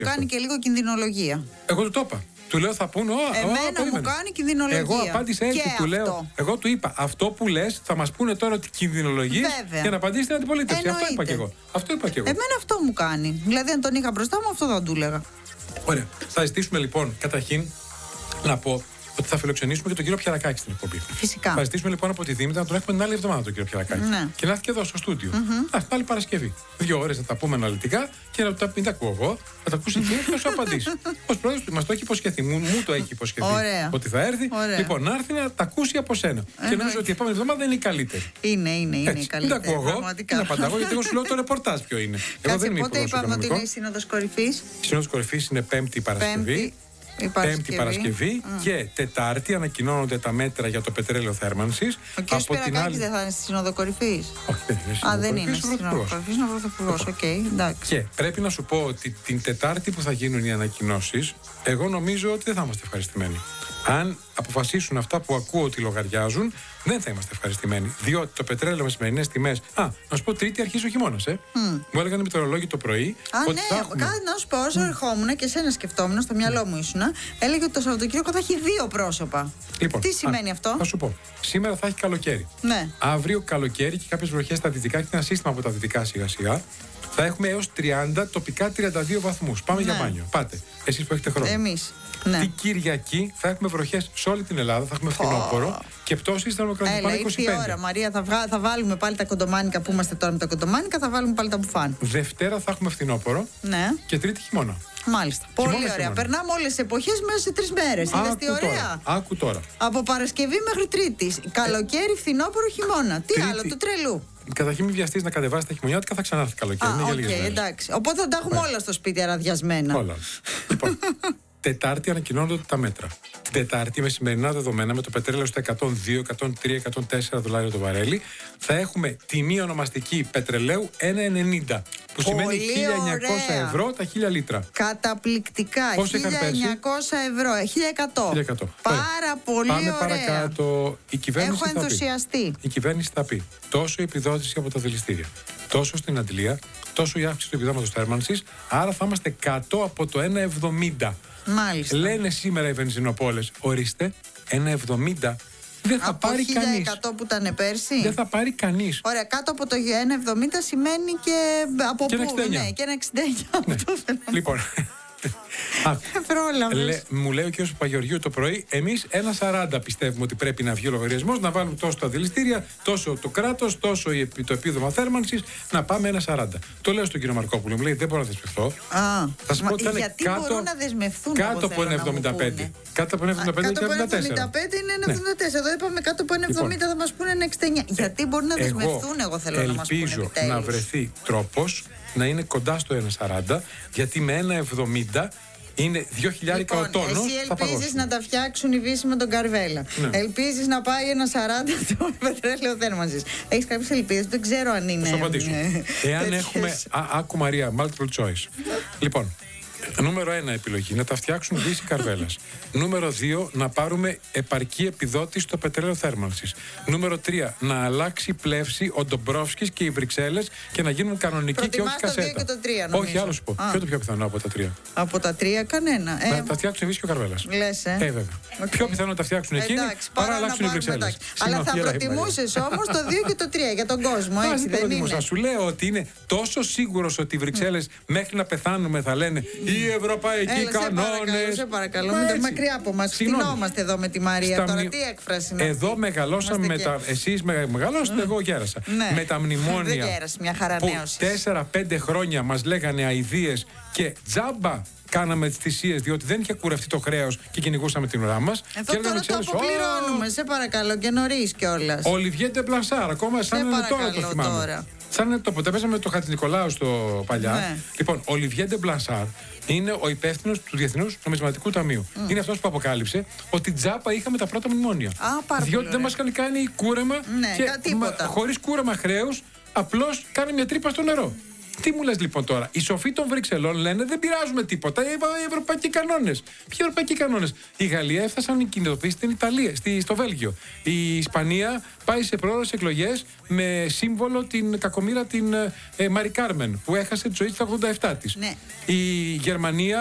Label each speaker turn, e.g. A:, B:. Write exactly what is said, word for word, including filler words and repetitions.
A: Κάνει και λίγο κινδυνολογία.
B: Εγώ του το είπα. Του λέω θα πούνε.
A: Εμένα μου κάνει κινδυνολογία.
B: Εγώ απάντησα έτσι. Του λέω. Εγώ του είπα αυτό που λες θα μας πούνε τώρα ότι κινδυνολογείς για να απαντήσει την αντιπολίτευση. Αυτό είπα και εγώ. Αυτό είπα και εγώ.
A: Εμένα αυτό μου κάνει. Δηλαδή, αν τον είχα μπροστά μου, αυτό θα του έλεγα.
B: Ωραία. Θα ζητήσουμε λοιπόν καταρχήν να πω ότι θα φιλοξενήσουμε και τον κύριο Πιαρακάκη στην εκπομπή.
A: Φυσικά.
B: Θα ζητήσουμε λοιπόν από τη Δήμητρα να τον έχουμε την άλλη εβδομάδα τον κύριο Πιαρακάκη.
A: Ναι.
B: Και να έρθει και εδώ στο στούντιο. Mm-hmm. Α, πάλι Παρασκευή. Δύο ώρες να τα πούμε αναλυτικά και να τα, μην τα ακούω εγώ, να τα ακούσει εκεί και να σου απαντήσει. Ω πρόεδρος του, μας το έχει υποσχεθεί. Μου, μου το έχει υποσχεθεί.
A: Ωραία.
B: Ότι θα έρθει.
A: Ωραία.
B: Λοιπόν, να έρθει να τα ακούσει από σένα. Ε, και νομίζω ότι η επόμενη εβδομάδα είναι η καλύτερη.
A: Είναι, είναι, είναι η καλύτερη.
B: Δεν τα ακούω εγώ. Δεν τα απαντάω γιατί εγώ σου λέω το ρεπορτάζ ποιο είναι.
A: Κάτσε, πότε είπαμε ότι είναι η Σύνοδος Κορυφής.
B: Η Σύνοδος Κορυφής είναι Πέμπτη Παρασκευή. Πέμπτη Παρασκευή mm. και Τετάρτη ανακοινώνονται τα μέτρα για το πετρέλαιο θέρμανσης.
A: Ο κ. Πιαρακάκης άλλη... δεν θα είναι στη Σύνοδο Κορυφής.
B: Όχι, δεν είναι.
A: Α, δεν είναι στη Σύνοδο Κορυφής, είναι ο Πρωθυπουργός. Οκ, εντάξει.
B: Και πρέπει να σου πω ότι την Τετάρτη που θα γίνουν οι ανακοινώσεις, εγώ νομίζω ότι δεν θα είμαστε ευχαριστημένοι. Αν αποφασίσουν αυτά που ακούω ότι λογαριάζουν, δεν θα είμαστε ευχαριστημένοι. Διότι το πετρέλαιο με σημερινές τιμές. Α, να σου πω, Τρίτη αρχίζει ο χειμώνας, ε. Mm. Μου έλεγαν οι μετεωρολόγοι το πρωί.
A: Α, ότι ναι, έχουμε... κάτι να σου πω, όσο mm. ερχόμουν και εσένα σκεφτόμουν, στο μυαλό μου ήσουν, έλεγε ότι το Σαββατοκύριακο θα έχει δύο πρόσωπα.
B: Λοιπόν,
A: τι σημαίνει
B: α,
A: αυτό?
B: Θα σου πω. Σήμερα θα έχει καλοκαίρι.
A: Ναι.
B: Αύριο καλοκαίρι και κάποιες βροχές στα δυτικά και ένα σύστημα από τα δυτικά σιγά-σιγά. Θα έχουμε έως τριάντα, τοπικά τριάντα δύο βαθμούς. Πάμε ναι. για μπάνιο. Πάτε. Εσείς που έχετε χρόνο.
A: Εμείς. Ναι.
B: Την Κυριακή θα έχουμε βροχές σε όλη την Ελλάδα. Θα έχουμε φθινόπωρο oh. και πτώσεις θα έχουμε είκοσι πέντε.
A: Ώρα, Μαρία, θα, βγα... θα βάλουμε πάλι τα κοντομάνικα που είμαστε τώρα με τα κοντομάνικα, θα βάλουμε πάλι τα μπουφάν.
B: Δευτέρα θα έχουμε φθινόπωρο ναι. και Τρίτη χειμώνα.
A: Μάλιστα. Πολύ ωραία. Χειμώνα. Περνάμε όλες τις εποχές μέσα σε τρεις μέρες. Είδες τι ωραία.
B: Τώρα. Άκου τώρα.
A: Από Παρασκευή μέχρι Τρίτη. Καλοκαίρι, φθινόπωρο, χειμώνα. Τι Τρίτη... άλλο, του τρελού.
B: Καταρχήν μην βιαστείς να κατεβάσεις τα χειμωνιάτικα, θα ξανάρθει καλοκαίρι.
A: Α, okay, εντάξει. Οπότε θα τα έχουμε όλα στο σπίτι αραδιασμένα.
B: Όλα. Λοιπόν, Τετάρτη ανακοινώνονται τα μέτρα. Την Τετάρτη με σημερινά δεδομένα με το πετρέλαιο στα εκατόν δύο, εκατόν τρία, εκατόν τέσσερα δολάρια το βαρέλι θα έχουμε τιμή ονομαστική πετρελαίου ένα ενενήντα. Που
A: πολύ
B: σημαίνει χίλια εννιακόσια ευρώ τα χίλια λίτρα.
A: Καταπληκτικά.
B: Πώς
A: χίλια εννιακόσια ευρώ. χίλια εκατό.
B: χίλια εκατό.
A: Πάρα πολύ
B: Πάμε
A: ωραία.
B: Πάμε παρακάτω. Η κυβέρνηση
A: Έχω ενθουσιαστεί.
B: Θα πει. Η κυβέρνηση θα πει τόσο η επιδότηση από τα δηληστήρια, τόσο στην αντλία, τόσο η αύξηση του επιδόματος θέρμανσης. Άρα θα είμαστε κάτω από το ένα εβδομήντα.
A: Μάλιστα.
B: Λένε σήμερα οι βενζινοπόλες, ορίστε, ένα εβδομήντα. Δεν θα
A: από
B: πάρει κανείς.
A: χίλια εκατό που ήταν πέρσι.
B: Δεν θα πάρει κανείς.
A: Ωραία, κάτω από το ένα εβδομήντα σημαίνει και από
B: και
A: πού, ναι, και ένα εξήντα εννιά.
B: Ναι. Λοιπόν, Λε, μου λέει ο κ. Παπαγεωργίου το πρωί, εμείς ένα σαράντα πιστεύουμε ότι πρέπει να βγει ο λογαριασμός, να βάλουμε τόσο τα δηληστήρια, τόσο το κράτος, τόσο το επίδομα θέρμανσης, να πάμε ένα σαράντα. Το λέω στον κύριο Μαρκόπουλο, μου λέει δεν μπορώ να δεσμευτώ.
A: Α,
B: θα σου πω ότι
A: γιατί
B: κάτω,
A: μπορούν να δεσμευτούν
B: κάτω από ένα εβδομήντα πέντε. Κάτω από ένα εβδομήντα πέντε
A: είναι ένα εβδομήντα πέντε είναι ένα εβδομήντα τέσσερα. Εδώ είπαμε κάτω από ένα εβδομήντα θα μας πούνε ένα εξήντα εννιά. Γιατί μπορούν να δεσμευτούν, εγώ θέλω να μας πούνε.
B: Ελπίζω να βρεθεί τρόπος να είναι κοντά στο ένα σαράντα, γιατί με ένα εβδομήντα είναι δύο χιλιάδες λοιπόν, ο τόνος.
A: Εσύ ελπίζεις να τα φτιάξουν οι Βύσσοι με τον Καρβέλα. Ναι. Ελπίζεις να πάει ένα σαράντα το πετρέλαιο θέρμανσης. Έχεις κάποιες ελπίδες, δεν ξέρω αν είναι.
B: Θα σου απαντήσω. Εάν έχουμε. Α, άκου Μαρία, multiple choice. Λοιπόν, νούμερο ένα επιλογή, να τα φτιάξουν Βύσσοι Καρβέλας. Νούμερο δύο, να πάρουμε επαρκή επιδότηση στο πετρέλαιο θέρμανσης. Νούμερο τρία, να αλλάξει πλεύση ο Ντομπρόφσκης και οι Βρυξέλλες και να γίνουν κανονικοί και όχι κασέτα.
A: Το δύο και το τρία, νομίζω.
B: Όχι, άλλο σου πω. Ποιο είναι το πιο πιθανό από τα τρία?
A: Από τα τρία, κανένα.
B: Να ε, τα φτιάξουν οι Βύσσοι και ο Καρβέλας.
A: Λες, ε.
B: Ε, βέβαια. Okay. Πιο πιθανό να τα φτιάξουν εκείνοι παρά να αλλάξουν οι Βρυξέλλες.
A: Αλλά θα προτιμούσες όμως το δύο και το τρία για τον κόσμο, έτσι δεν είναι?
B: Σου λέω ότι είναι τόσο σίγουρος ότι οι Βρυξέλλες μέχρι να πεθάνουμε θα λένε οι ευρωπαϊκοί κανόνες.
A: Σε παρακαλώ, μην το μακριά από μας. Φτηνόμαστε εδώ με τη Μαρία. Στα τώρα μνη... τι έκφραση είναι?
B: Εδώ μεγαλώσαμε με και... τα. Εσείς μεγαλώσατε, εγώ γέρασα.
A: Ναι.
B: Με τα μνημόνια.
A: Δεν γέρασε, μια χαρανέωση.
B: Τέσσερα πέντε χρόνια μας λέγανε αηδίες και τζάμπα κάναμε τις θυσίες, διότι δεν είχε κουρευτεί το χρέος και κυνηγούσαμε την ουρά μας.
A: Εδώ τώρα το αποπληρώνουμε, σε παρακαλώ, και νωρίς κιόλας.
B: Ο Ολιβιέ Ντεμπλανσάρ, ακόμα σαν είναι τώρα το θυμάμαι. Τώρα. Σαν είναι το ποτέ παίζαμε το Χατζηνικολάου στο παλιά. Ναι. Λοιπόν, ο Ολιβιέ Ντεμπλανσάρ είναι ο υπεύθυνος του Διεθνούς Νομισματικού Ταμείου. Mm. Είναι αυτός που αποκάλυψε ότι τζάπα είχαμε τα πρώτα μνημόνια.
A: Α,
B: διότι δεν μας είχαν κάνει κούρεμα
A: ναι,
B: και χωρίς κούρεμα χρέους, απλώς κάνει μια τρύπα στο νερό. Τι μου λες λοιπόν τώρα, οι σοφοί των Βρυξελών λένε δεν πειράζουμε τίποτα, οι ευρωπαϊκοί κανόνες. Ποιοι ευρωπαϊκοί κανόνες? Η Γαλλία έφτασαν να κινητοποιήσει στην Ιταλία, στη, στο Βέλγιο. Η Ισπανία πάει σε πρόορες εκλογές με σύμβολο την κακομοίρα την ε, Μαρι Κάρμεν που έχασε τη ζωή στα ογδόντα επτά της.
A: Ναι.
B: Η Γερμανία